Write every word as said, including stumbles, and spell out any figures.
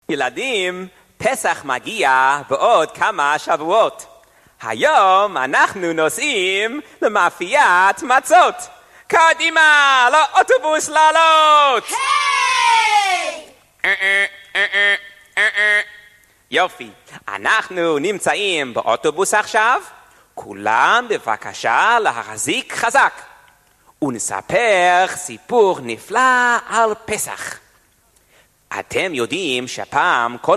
ילדים, פסח מגיע בעוד כמה שבועות. היום אנחנו נוסעים למאפיית מצות. קדימה, לאוטובוס לעלות! היי! יופי, אנחנו נמצאים באוטובוס עכשיו. כולם בבקשה להחזיק חזק. ונספר סיפור נפלא על פסח. אתם יודעים שפעם כל